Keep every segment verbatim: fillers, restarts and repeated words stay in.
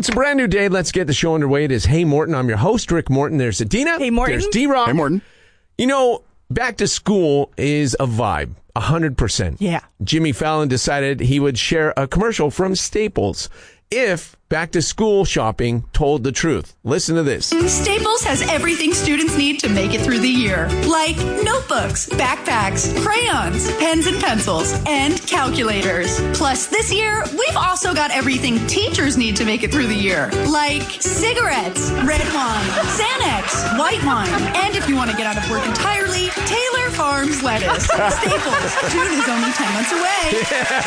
it's a brand new day. Let's get the show underway. It is Hey Morton. I'm your host, Rick Morton. There's Adina. Hey Morton. There's D-Rock. Hey Morton. You know, back to school is a vibe. A hundred percent. Yeah. Jimmy Fallon decided he would share a commercial from Staples if back to school shopping told the truth. Listen to this. Staples has everything students need to make it through the year, like notebooks, backpacks, crayons, pens and pencils, and calculators. Plus, this year, we've also got everything teachers need to make it through the year, like cigarettes, red wine, Xanax, white wine, and if you want to get out of work entirely, Taylor Farms lettuce. Staples, June is only ten months away.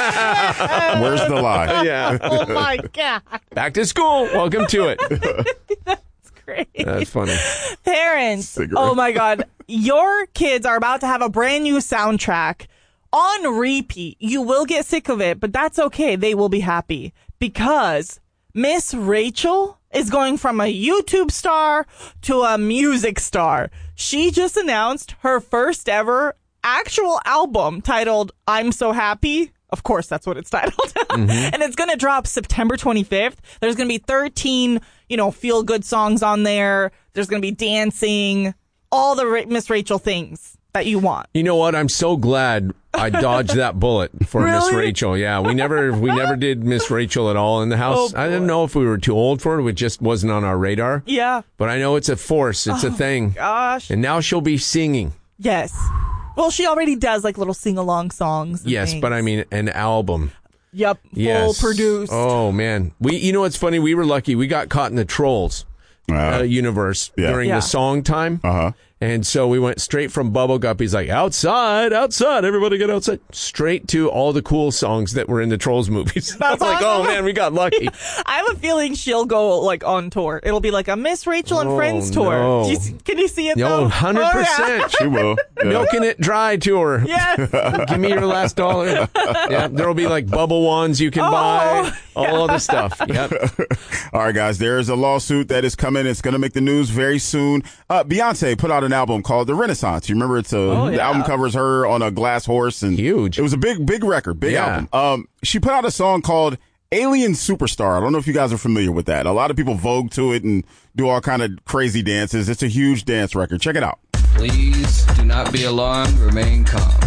Where's the lie? Yeah. Oh my God. Back to school. Welcome to it. That's great. That's funny. Parents, Cigarette. oh my God. Your kids are about to have a brand new soundtrack on repeat. You will get sick of it, but that's okay. They will be happy because Miss Rachel is going from a YouTube star to a music star. She just announced her first ever actual album titled I'm So Happy. Of course, that's what it's titled. Mm-hmm. And it's going to drop September twenty-fifth. There's going to be thirteen, you know, feel-good songs on there. There's going to be dancing, all the Ra- Miss Rachel things that you want. You know what? I'm so glad I dodged that bullet for Miss Really? Rachel. Yeah, we never we never did Miss Rachel at all in the house. Oh, I didn't boy. know if we were too old for it. It just wasn't on our radar. Yeah. But I know it's a force. It's a thing. Gosh. And now she'll be singing. Yes. Well, she already does like little sing-along songs. and Yes, things. but I mean an album. Yep. Yes. Full produced. Oh man, we. You know what's funny? We were lucky. We got caught in the Trolls uh, universe Yeah. during Yeah. the song time. Uh huh. And so we went straight from Bubble Guppy's like, outside, outside, everybody get outside. Straight to all the cool songs that were in the Trolls movies. I was That's like, awesome. oh man, we got lucky. I have a feeling she'll go like on tour. It'll be like a Miss Rachel and Oh, Friends tour. no. Do you see- can you see it Yo, though? one hundred Oh, percent. She will. Yeah. Milking it dry tour. yeah. Yes. Give me your last dollar. Yeah, there'll be like bubble wands you can Oh, buy. All other stuff. Yep. All right, guys, there's a lawsuit that is coming. It's going to make the news very soon. Uh, Beyonce put out an album called The Renaissance. You remember it's a, Oh, the yeah. album covers her on a glass horse. And Huge. It was a big, big record, big Yeah. album. Um, she put out a song called Alien Superstar. I don't know if you guys are familiar with that. A lot of people vogue to it and do all kind of crazy dances. It's a huge dance record. Check it out. Please do not be alarmed. Remain calm.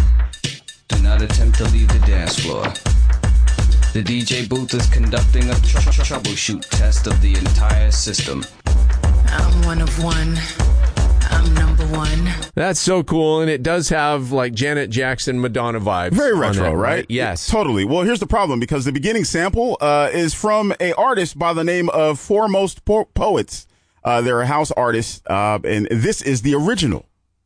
Do not attempt to leave the dance floor. The D J booth is conducting a tr- tr- troubleshoot test of the entire system. I'm one of one. I'm number one. That's so cool. And it does have like Janet Jackson, Madonna vibes. Very on retro, it, right? Yes. Totally. Well, here's the problem, because the beginning sample uh, is from a artist by the name of Foremost po- Poets. Uh, they're a house artist, uh, and this is the original.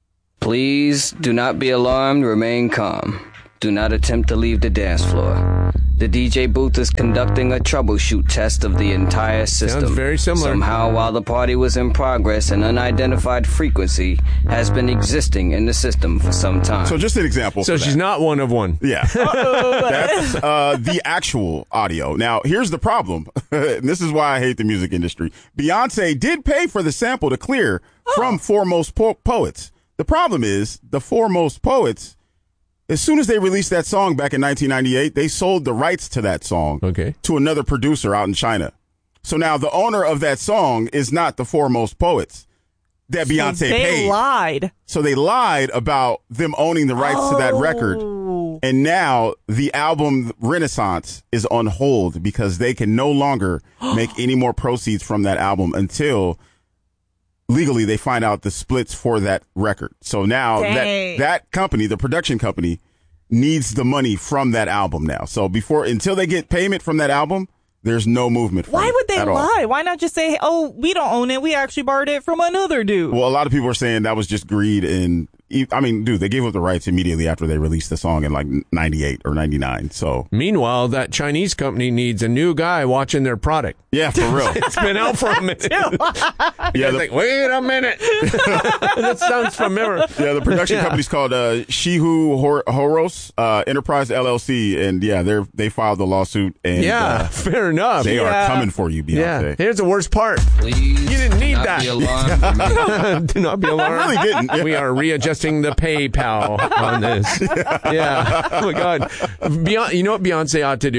Please do not be alarmed. Remain calm. Do not attempt to leave the dance floor. The D J booth is conducting a troubleshoot test of the entire system. very similar. Somehow, while the party was in progress, an unidentified frequency has been existing in the system for some time. So just an example. So for she's that. not one of one. Yeah. That's uh, the actual audio. Now, here's the problem. And this is why I hate the music industry. Beyonce did pay for the sample to clear from Foremost po- Poets. The problem is the Foremost Poets, as soon as they released that song back in nineteen ninety-eight, they sold the rights to that song Okay. to another producer out in China. So now the owner of that song is not the Foremost Poets that Beyonce they paid. lied. So they lied about them owning the rights to that record. Oh. And now the album Renaissance is on hold because they can no longer make any more proceeds from that album until legally they find out the splits for that record. So now that Dang. that company, the production company, needs the money from that album now. So before until they get payment from that album, there's no movement. From Why it would they at all. lie? Why not just say, oh, we don't own it. We actually borrowed it from another dude. Well, a lot of people are saying that was just greed. And I mean, dude, they gave up the rights immediately after they released the song in like ninety-eight or ninety-nine. So Meanwhile, that Chinese company needs a new guy watching their product. yeah, for real. It's been out for a minute. yeah, Yeah, the, like, wait a minute. That sounds familiar. yeah, the production Yeah. company's called uh, Shihu Hor- Horos uh, Enterprise L L C, and yeah, they're they filed the lawsuit, and Yeah, uh, fair enough. they Yeah. are coming for you, Yeah. Beyonce. Here's the worst part. Please You didn't need do not that. be alarmed. Remain Do not be alarmed. really didn't. Yeah. We are readjusting the PayPal on this. Yeah. Oh my God. Beyonce, you know what Beyonce ought to do?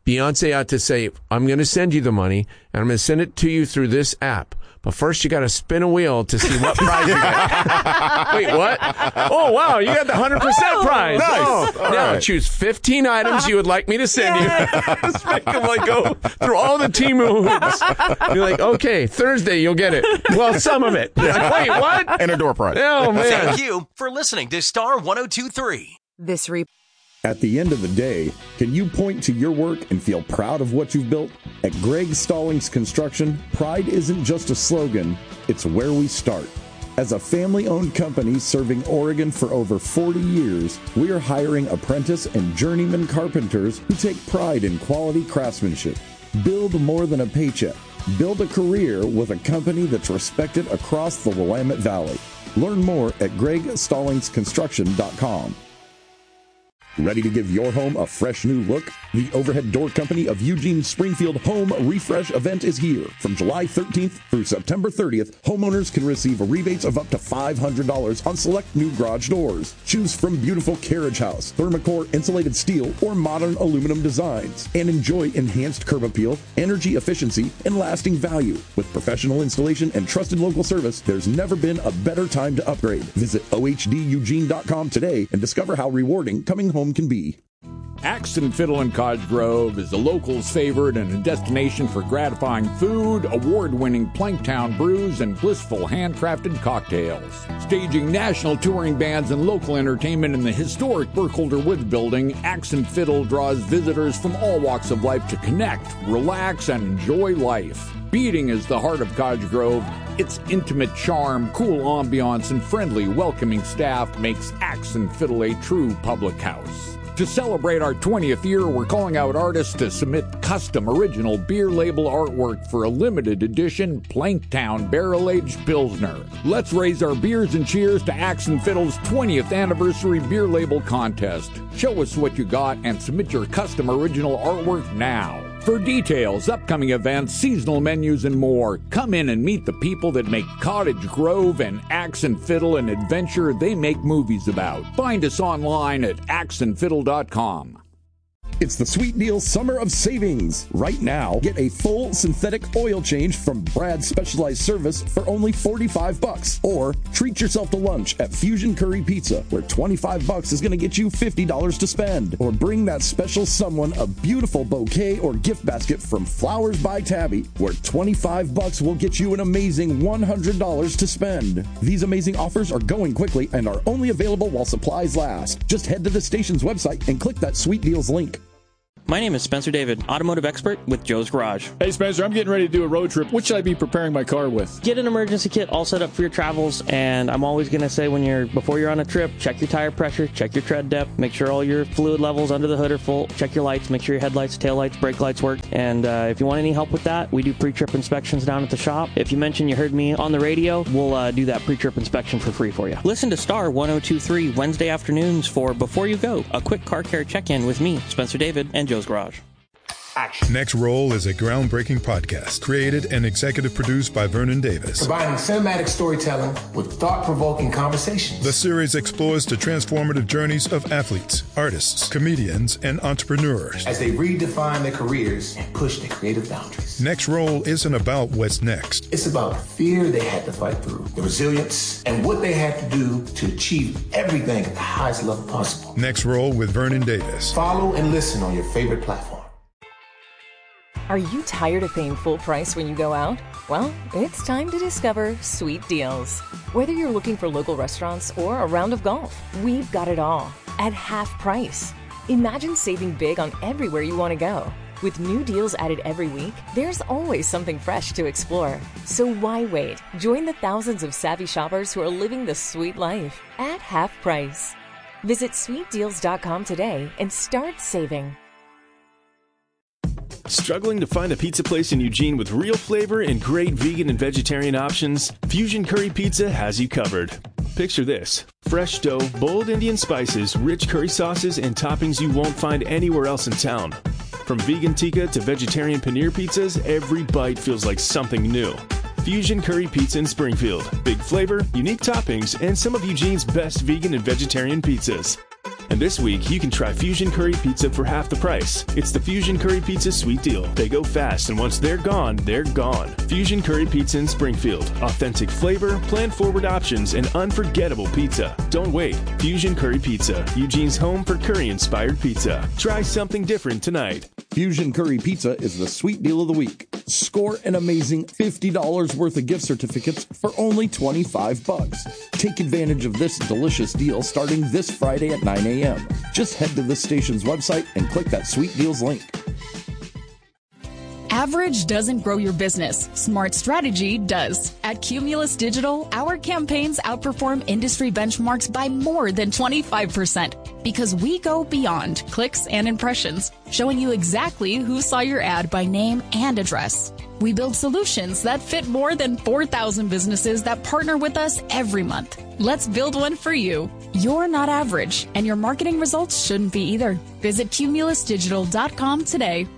Beyonce ought to say, I'm going to send you the money, and I'm going to send it to you through this app. But first, you got to spin a wheel to see what prize you get. Wait, what? Oh, wow, you got the one hundred percent prize. Nice. Oh, All now right. choose fifteen items you would like me to send you. Just make them like go through all the Temu hoops. You're like, okay, Thursday, you'll get it. Well, some of it. You're like, wait, what? And a door prize. Oh, man. Thank you for listening to Star one oh two point three. This re- At the end of the day, can you point to your work and feel proud of what you've built? At Greg Stallings Construction, pride isn't just a slogan, it's where we start. As a family-owned company serving Oregon for over forty years, we are hiring apprentice and journeyman carpenters who take pride in quality craftsmanship. Build more than a paycheck. Build a career with a company that's respected across the Willamette Valley. Learn more at greg stallings construction dot com. Ready to give your home a fresh new look? The Overhead Door Company of Eugene Springfield Home Refresh event is here. From July thirteenth through September thirtieth, homeowners can receive rebates of up to five hundred dollars on select new garage doors. Choose from beautiful carriage house, Thermacore insulated steel, or modern aluminum designs, and enjoy enhanced curb appeal, energy efficiency, and lasting value. With professional installation and trusted local service, there's never been a better time to upgrade. Visit O H D Eugene dot com today and discover how rewarding coming home can be. Axe and Fiddle in Cottage Grove is the locals' favorite and a destination for gratifying food, award-winning Planktown brews, and blissful handcrafted cocktails. Staging national touring bands and local entertainment in the historic Burkholder Woods building, Axe and Fiddle draws visitors from all walks of life to connect, relax, and enjoy life. Beating is the heart of Cottage Grove. Its intimate charm, cool ambiance, and friendly, welcoming staff makes Axe and Fiddle a true public house. To celebrate our twentieth year, we're calling out artists to submit custom original beer label artwork for a limited edition Planktown Barrel-Aged Pilsner. Let's raise our beers and cheers to Axe and Fiddle's twentieth anniversary beer label contest. Show us what you got and submit your custom original artwork now. For details, upcoming events, seasonal menus, and more, come in and meet the people that make Cottage Grove and Axe and Fiddle an adventure they make movies about. Find us online at axe and fiddle dot com. It's the Sweet Deal Summer of Savings. Right now, get a full synthetic oil change from Brad's Specialized Service for only forty-five bucks. Or treat yourself to lunch at Fusion Curry Pizza, where twenty-five bucks is going to get you fifty dollars to spend. Or bring that special someone a beautiful bouquet or gift basket from Flowers by Tabby, where twenty-five bucks will get you an amazing one hundred dollars to spend. These amazing offers are going quickly and are only available while supplies last. Just head to the station's website and click that Sweet Deals link. My name is Spencer David, automotive expert with Joe's Garage. Hey Spencer, I'm getting ready to do a road trip. What should I be preparing my car with? Get an emergency kit all set up for your travels, and I'm always going to say when you're before you're on a trip, check your tire pressure, check your tread depth, make sure all your fluid levels under the hood are full, check your lights, make sure your headlights, taillights, brake lights work, and uh, if you want any help with that, we do pre-trip inspections down at the shop. If you mention you heard me on the radio, we'll uh, do that pre-trip inspection for free for you. Listen to Star one oh two point three Wednesday afternoons for Before You Go, a quick car care check-in with me, Spencer David, and Joe's Garage. Action. Next Roll is a groundbreaking podcast created and executive produced by Vernon Davis. Combining cinematic storytelling with thought-provoking conversations. The series explores the transformative journeys of athletes, artists, comedians, and entrepreneurs as they redefine their careers and push their creative boundaries. Next Roll isn't about what's next. It's about the fear they had to fight through, the resilience, and what they had to do to achieve everything at the highest level possible. Next Roll with Vernon Davis. Follow and listen on your favorite platform. Are you tired of paying full price when you go out? Well, it's time to discover Sweet Deals. Whether you're looking for local restaurants or a round of golf, we've got it all at half price. Imagine saving big on everywhere you want to go. With new deals added every week, there's always something fresh to explore. So why wait? Join the thousands of savvy shoppers who are living the sweet life at half price. Visit sweet deals dot com today and start saving. Struggling to find a pizza place in Eugene with real flavor and great vegan and vegetarian options? Fusion Curry Pizza has you covered. Picture this: fresh dough, bold Indian spices, rich curry sauces, and toppings you won't find anywhere else in town. From vegan tikka to vegetarian paneer pizzas, every bite feels like something new. Fusion Curry Pizza in Springfield. Big flavor, unique toppings, and some of Eugene's best vegan and vegetarian pizzas. And this week, you can try Fusion Curry Pizza for half the price. It's the Fusion Curry Pizza Sweet Deal. They go fast, and once they're gone, they're gone. Fusion Curry Pizza in Springfield. Authentic flavor, plan-forward options, and unforgettable pizza. Don't wait. Fusion Curry Pizza, Eugene's home for curry-inspired pizza. Try something different tonight. Fusion Curry Pizza is the sweet deal of the week. Score an amazing fifty dollars worth of gift certificates for only twenty-five bucks. Take advantage of this delicious deal starting this Friday at nine a.m. Just head to this station's website and click that Sweet Deals link. Average doesn't grow your business. Smart strategy does. At Cumulus Digital, our campaigns outperform industry benchmarks by more than twenty-five percent because we go beyond clicks and impressions, showing you exactly who saw your ad by name and address. We build solutions that fit more than four thousand businesses that partner with us every month. Let's build one for you. You're not average, and your marketing results shouldn't be either. Visit cumulus digital dot com today.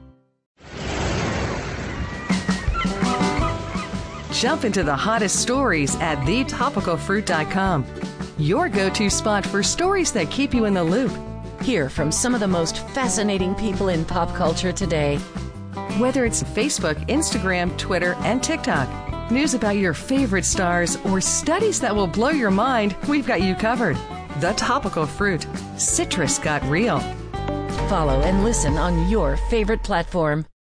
Jump into the hottest stories at the topical fruit dot com. Your go-to spot for stories that keep you in the loop. Hear from some of the most fascinating people in pop culture today. Whether it's Facebook, Instagram, Twitter, and TikTok, news about your favorite stars, or studies that will blow your mind, we've got you covered. The Topical Fruit. Citrus got real. Follow and listen on your favorite platform.